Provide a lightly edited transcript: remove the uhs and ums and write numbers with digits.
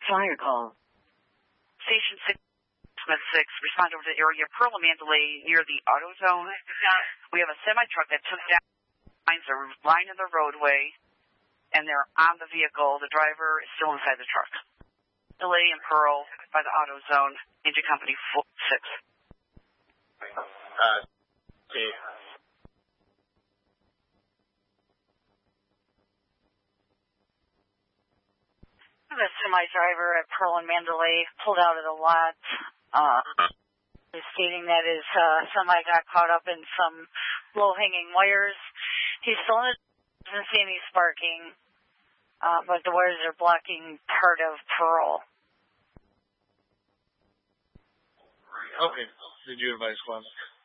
Fire call. Station 6, Smith 6, respond over to the area Pearl and Mandalay near the auto zone. We have a semi-truck that took down lines are line in the roadway, and they're on the vehicle. The driver is still inside the truck. Delay in Pearl by the auto zone, engine company 6. The semi-driver at Pearl and Mandalay pulled out of the lot, stating that his semi got caught up in some low-hanging wires. He's still in doesn't see any sparking, but the wires are blocking part of Pearl. Okay. Did you advise, Glenn?